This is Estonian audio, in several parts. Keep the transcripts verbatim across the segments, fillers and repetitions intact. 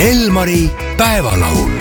Elmari päevalaul.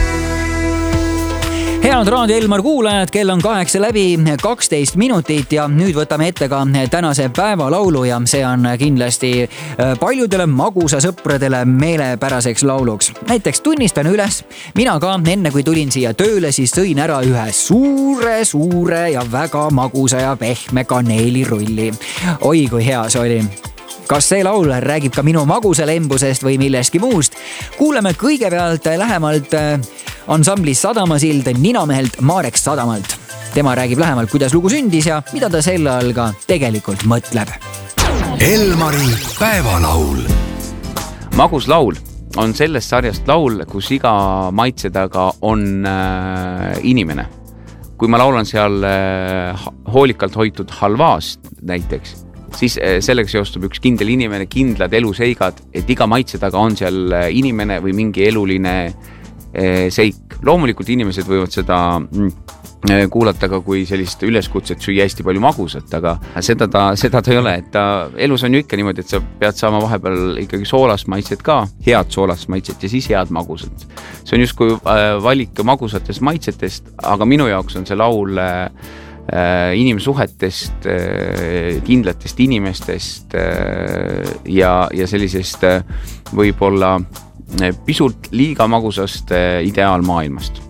Head Raadio Elmar kuulajad, kell on kaheksa läbi kaksteist minutit ja nüüd võtame ette ka tänase päevalaulu ja see on kindlasti paljudele magusa sõpradele meelepäraseks lauluks. Näiteks tunnistan üles, mina ka enne kui tulin siia tööle, siis sõin ära ühe suure, suure ja väga magusa ja pehme kaneelirulli. Oi, kui hea see oli. Kas see laul räägib ka minu magusa lembusest või millestki muust? Kuuleme kõigepealt lähemalt ansamblis Sadamasild ninamehelt Marek Sadamalt. Tema räägib lähemalt, kuidas lugu sündis ja mida ta selle all ka tegelikult mõtleb. Elmari päevalaul. Magus laul on sellest sarjast laul, kus iga maitse taga on äh, inimene. Kui ma laulan seal äh, hoolikalt hoitud halvaast näiteks, siis sellega seostub üks kindel inimene, kindlad eluseigad, et iga maitse taga on seal inimene või mingi eluline seik. Loomulikult inimesed võivad seda kuulata ka kui sellist üleskutset süüa hästi palju magusat, aga seda ta, seda ta ei ole, et ta, elus on ju ikka niimoodi, et sa pead saama vahepeal ikkagi soolast maitset ka, head soolast maitset ja siis head magusat. See on just kui valik magusatest maitsetest, aga minu jaoks on see laul inimsuhetest, kindlatest inimestest ja, ja sellisest võib-olla pisut liiga magusast ideaalmaailmast.